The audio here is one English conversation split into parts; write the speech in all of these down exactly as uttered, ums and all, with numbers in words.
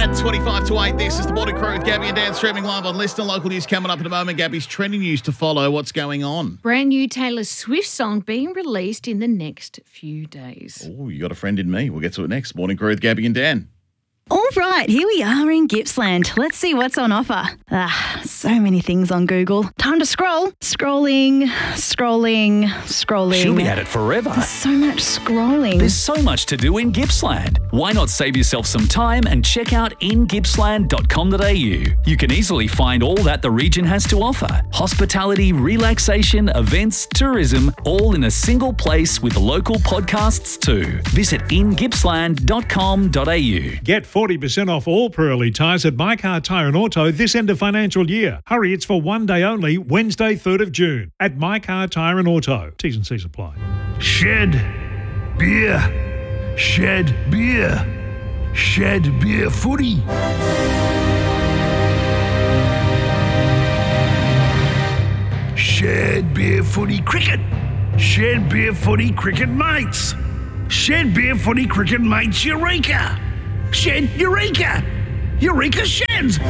At twenty-five to eight, this is the Morning Crew with Gabby and Dan, streaming live on Listener. Local news coming up in a moment. Gabby's trending news to follow. What's going on? Brand new Taylor Swift song being released in the next few days. Oh, you got a friend in me. We'll get to it next. Morning Crew with Gabby and Dan. All right, here we are in Gippsland. Let's see what's on offer. Ah, so many things on Google. Time to scroll. Scrolling, scrolling, scrolling. She'll be at it forever. There's so much scrolling. There's so much to do in Gippsland. Why not save yourself some time and check out in gippsland dot com dot a u? You can easily find all that the region has to offer. Hospitality, relaxation, events, tourism, all in a single place with local podcasts too. Visit in gippsland dot com dot a u. Get forty percent off all Pirelli tyres at My Car Tyre and Auto this end of financial year. Hurry, it's for one day only, Wednesday, third of June, at My Car Tyre and Auto. T's and C's apply. Shed beer. Shed beer. Shed beer footy. Shed beer footy cricket. Shed beer footy cricket mates. Shed beer footy cricket mates Eureka. Shed Eureka! Eureka Sheds!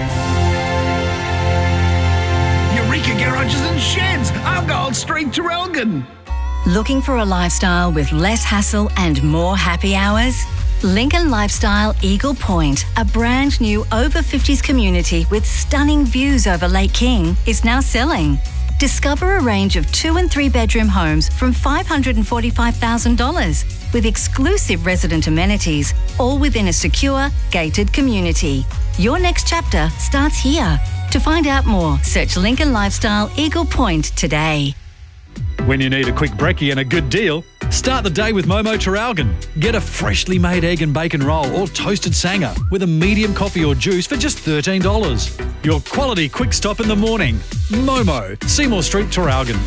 Eureka Garages and Sheds! Argyle Street, Traralgon! Looking for a lifestyle with less hassle and more happy hours? Lincoln Lifestyle Eagle Point, a brand new over fifties community with stunning views over Lake King, is now selling. Discover a range of two and three bedroom homes from five hundred forty-five thousand dollars with exclusive resident amenities, all within a secure, gated community. Your next chapter starts here. To find out more, search Lincoln Lifestyle Eagle Point today. When you need a quick brekkie and a good deal, start the day with Momo Traralgon. Get a freshly made egg and bacon roll or toasted sanger with a medium coffee or juice for just thirteen dollars. Your quality quick stop in the morning. Momo, Seymour Street, Traralgon.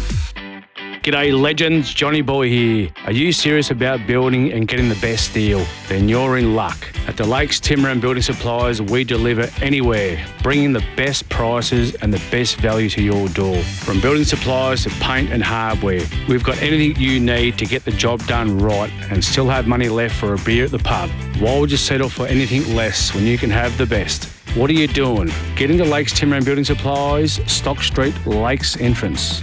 G'day legends, Johnny Boy here. Are you serious about building and getting the best deal? Then you're in luck. At the Lakes Timber and Building Supplies, we deliver anywhere, bringing the best prices and the best value to your door. From building supplies to paint and hardware, we've got anything you need to get the job done right and still have money left for a beer at the pub. Why would you settle for anything less when you can have the best? What are you doing? Get into Lakes Timber and Building Supplies, Stock Street, Lakes entrance.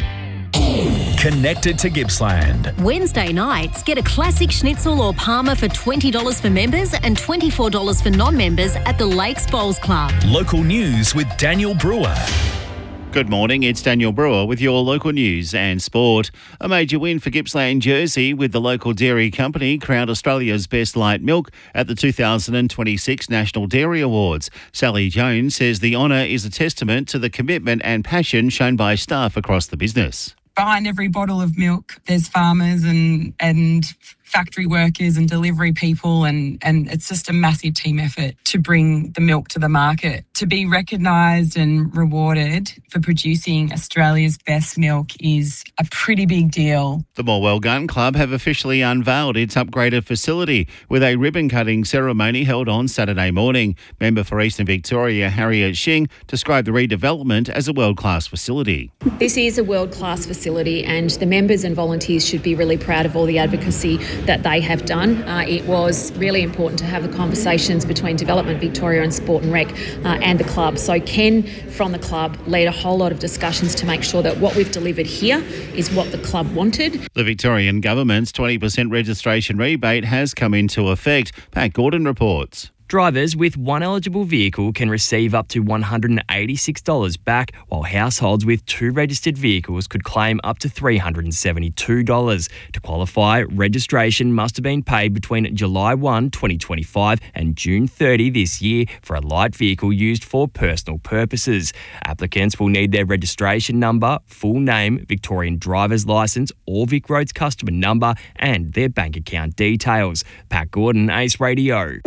Connected to Gippsland. Wednesday nights, get a classic schnitzel or parma for twenty dollars for members and twenty-four dollars for non-members at the Lakes Bowls Club. Local news with Daniel Brewer. Good morning, it's Daniel Brewer with your local news and sport. A major win for Gippsland Jersey with the local dairy company crowned Australia's best light milk at the two thousand twenty-six National Dairy Awards. Sally Jones says the honour is a testament to the commitment and passion shown by staff across the business. Behind every bottle of milk, there's farmers and and factory workers and delivery people, and, and it's just a massive team effort to bring the milk to the market. To be recognised and rewarded for producing Australia's best milk is a pretty big deal. The Morwell Gun Club have officially unveiled its upgraded facility with a ribbon-cutting ceremony held on Saturday morning. Member for Eastern Victoria, Harriet Shing, described the redevelopment as a world-class facility. This is a world-class facility and the members and volunteers should be really proud of all the advocacy that they have done. Uh, it was really important to have the conversations between Development Victoria and Sport and Rec uh, and the club. So Ken from the club led a whole lot of discussions to make sure that what we've delivered here is what the club wanted. The Victorian Government's twenty percent registration rebate has come into effect. Pat Gordon reports. Drivers with one eligible vehicle can receive up to one hundred eighty-six dollars back, while households with two registered vehicles could claim up to three hundred seventy-two dollars. To qualify, registration must have been paid between July first, twenty twenty-five and June thirtieth this year for a light vehicle used for personal purposes. Applicants will need their registration number, full name, Victorian driver's licence or Vic Roads customer number and their bank account details. Pat Gordon, Ace Radio.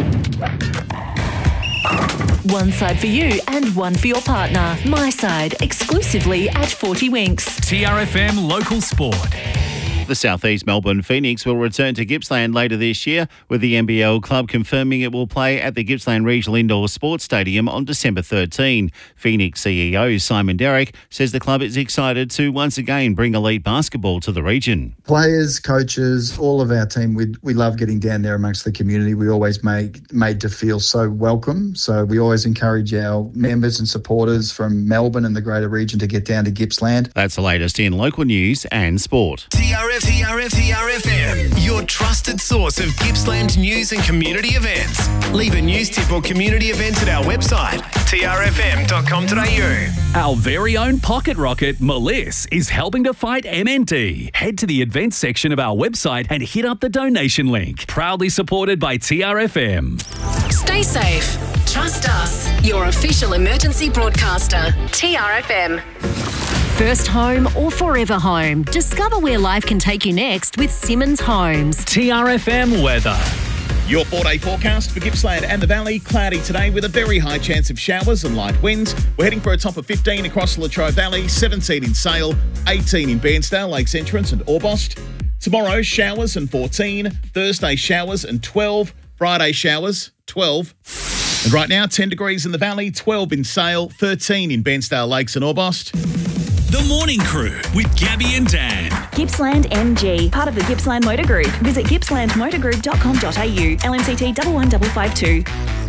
One side for you and one for your partner. My Side, exclusively at forty Winks. T R F M Local Sport. The South East Melbourne Phoenix will return to Gippsland later this year, with the N B L club confirming it will play at the Gippsland Regional Indoor Sports Stadium on December thirteenth. Phoenix C E O Simon Derrick says the club is excited to once again bring elite basketball to the region. Players, coaches, all of our team, we we love getting down there amongst the community. We always make made to feel so welcome. So we always encourage our members and supporters from Melbourne and the greater region to get down to Gippsland. That's the latest in local news and sport. T R F, T R F, T R F M, your trusted source of Gippsland news and community events. Leave a news tip or community event at our website, t r f m dot com dot a u. Our very own pocket rocket, Meliss, is helping to fight M N D. Head to the events section of our website and hit up the donation link. Proudly supported by T R F M. Stay safe. Trust us, your official emergency broadcaster, T R F M. First home or forever home. Discover where life can take you next with Simmons Homes. T R F M weather. Your four-day forecast for Gippsland and the Valley. Cloudy today with a very high chance of showers and light winds. We're heading for a top of fifteen across the Latrobe Valley, seventeen in Sale, eighteen in Bairnsdale, Lakes Entrance and Orbost. Tomorrow, showers and fourteen. Thursday, showers and twelve. Friday, showers, twelve. And right now, ten degrees in the Valley, twelve in Sale, thirteen in Bairnsdale, Lakes and Orbost. The Morning Crew with Gabby and Dan. Gippsland M G, part of the Gippsland Motor Group. Visit gippsland motor group dot com dot a u. L M C T one one five five two.